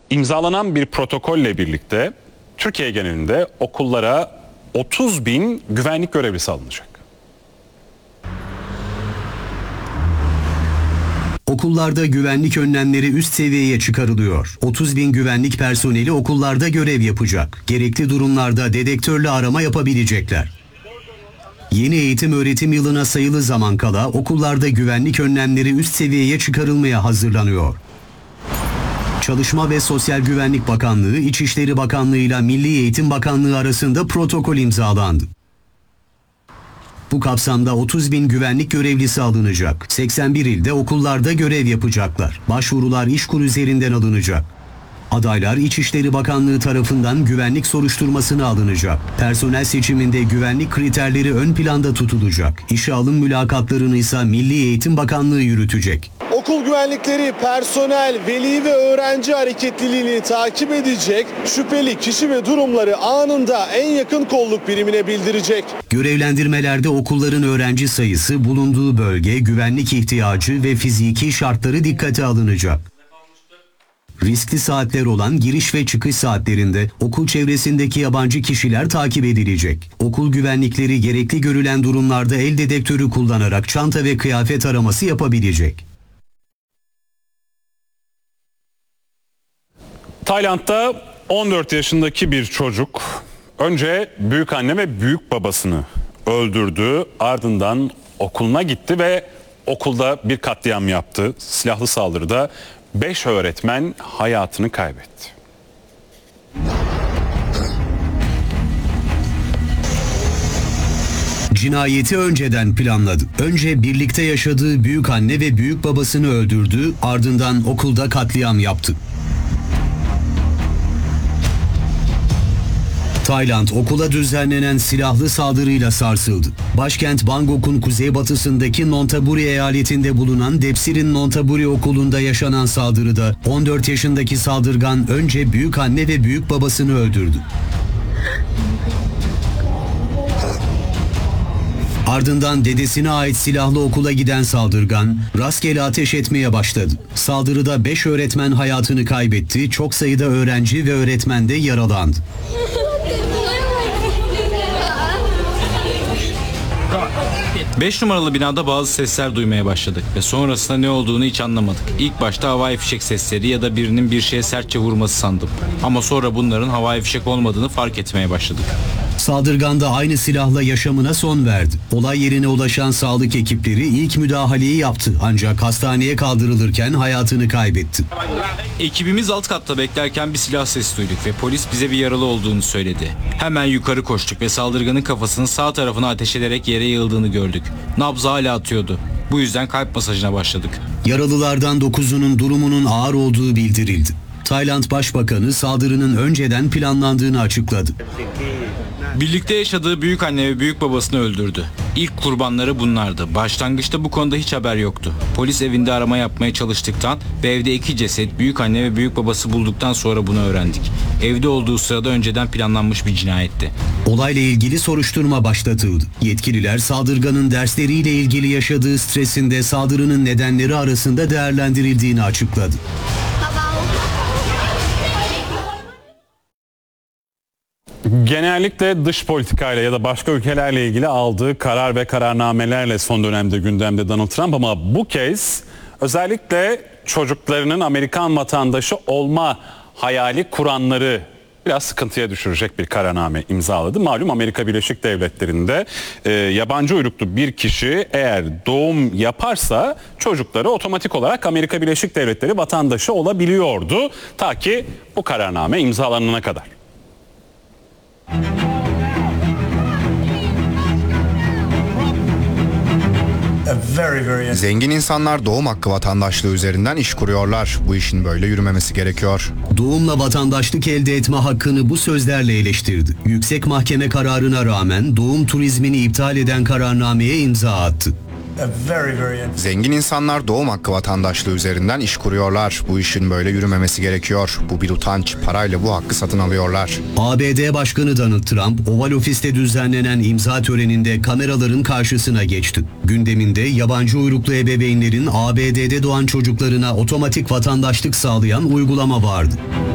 İmzalanan bir protokolle birlikte Türkiye genelinde okullara 30 bin güvenlik görevlisi alınacak. Okullarda güvenlik önlemleri üst seviyeye çıkarılıyor. 30 bin güvenlik personeli okullarda görev yapacak. Gerekli durumlarda dedektörle arama yapabilecekler. Yeni eğitim öğretim yılına sayılı zaman kala okullarda güvenlik önlemleri üst seviyeye çıkarılmaya hazırlanıyor. Çalışma ve Sosyal Güvenlik Bakanlığı, İçişleri Bakanlığı ile Milli Eğitim Bakanlığı arasında protokol imzalandı. Bu kapsamda 30 bin güvenlik görevlisi alınacak. 81 ilde okullarda görev yapacaklar. Başvurular İşkur üzerinden alınacak. Adaylar İçişleri Bakanlığı tarafından güvenlik soruşturmasına alınacak. Personel seçiminde güvenlik kriterleri ön planda tutulacak. İşe alım mülakatlarını ise Milli Eğitim Bakanlığı yürütecek. Okul güvenlikleri personel, veli ve öğrenci hareketliliğini takip edecek, şüpheli kişi ve durumları anında en yakın kolluk birimine bildirecek. Görevlendirmelerde okulların öğrenci sayısı, bulunduğu bölge, güvenlik ihtiyacı ve fiziki şartları dikkate alınacak. Riskli saatler olan giriş ve çıkış saatlerinde okul çevresindeki yabancı kişiler takip edilecek. Okul güvenlikleri gerekli görülen durumlarda el dedektörü kullanarak çanta ve kıyafet araması yapabilecek. Tayland'da 14 yaşındaki bir çocuk önce büyükanne ve büyük babasını öldürdü. Ardından okuluna gitti ve okulda bir katliam yaptı. Silahlı saldırıda 5 öğretmen hayatını kaybetti. Cinayeti önceden planladı. Önce birlikte yaşadığı büyükanne ve büyük babasını öldürdü, ardından okulda katliam yaptı. Tayland okula düzenlenen silahlı saldırıyla sarsıldı. Başkent Bangkok'un kuzeybatısındaki Nonthaburi eyaletinde bulunan Depsirin Nonthaburi okulunda yaşanan saldırıda 14 yaşındaki saldırgan önce büyükanne ve büyük babasını öldürdü. Ardından dedesine ait silahlı okula giden saldırgan rastgele ateş etmeye başladı. Saldırıda 5 öğretmen hayatını kaybetti, çok sayıda öğrenci ve öğretmen de yaralandı. 5 numaralı binada bazı sesler duymaya başladık ve sonrasında ne olduğunu hiç anlamadık. İlk başta havai fişek sesleri ya da birinin bir şeye sertçe vurması sandım. Ama sonra bunların havai fişek olmadığını fark etmeye başladık. Saldırgan da aynı silahla yaşamına son verdi. Olay yerine ulaşan sağlık ekipleri ilk müdahaleyi yaptı ancak hastaneye kaldırılırken hayatını kaybetti. Ekibimiz alt katta beklerken bir silah sesi duyduk ve polis bize bir yaralı olduğunu söyledi. Hemen yukarı koştuk ve saldırganın kafasının sağ tarafına ateş ederek yere yığıldığını gördük. Nabzı hala atıyordu. Bu yüzden kalp masajına başladık. Yaralılardan 9'unun durumunun ağır olduğu bildirildi. Tayland Başbakanı saldırının önceden planlandığını açıkladı. Birlikte yaşadığı büyükanne ve büyük babasını öldürdü. İlk kurbanları bunlardı. Başlangıçta bu konuda hiç haber yoktu. Polis evinde arama yapmaya çalıştıktan ve evde 2 ceset büyükanne ve büyük babası bulduktan sonra bunu öğrendik. Evde olduğu sırada önceden planlanmış bir cinayetti. Olayla ilgili soruşturma başlatıldı. Yetkililer saldırganın dersleriyle ilgili yaşadığı stresinde saldırının nedenleri arasında değerlendirildiğini açıkladı. Genellikle dış politikayla ya da başka ülkelerle ilgili aldığı karar ve kararnamelerle son dönemde gündemde Donald Trump, ama bu kez özellikle çocuklarının Amerikan vatandaşı olma hayali kuranları biraz sıkıntıya düşürecek bir kararname imzaladı. Malum Amerika Birleşik Devletleri'nde yabancı uyruklu bir kişi eğer doğum yaparsa çocukları otomatik olarak Amerika Birleşik Devletleri vatandaşı olabiliyordu. Ta ki bu kararname imzalanana kadar. Zengin insanlar doğum hakkı vatandaşlığı üzerinden iş kuruyorlar. Bu işin böyle yürümemesi gerekiyor. Doğumla vatandaşlık elde etme hakkını bu sözlerle eleştirdi. Yüksek Mahkeme kararına rağmen doğum turizmini iptal eden kararnameye imza attı. Zengin insanlar doğum hakkı vatandaşlığı üzerinden iş kuruyorlar. Bu işin böyle yürümemesi gerekiyor. Bu bir utanç. Parayla bu hakkı satın alıyorlar. ABD Başkanı Donald Trump, Oval Ofis'te düzenlenen imza töreninde kameraların karşısına geçti. Gündeminde yabancı uyruklu ebeveynlerin ABD'de doğan çocuklarına otomatik vatandaşlık sağlayan uygulama vardı.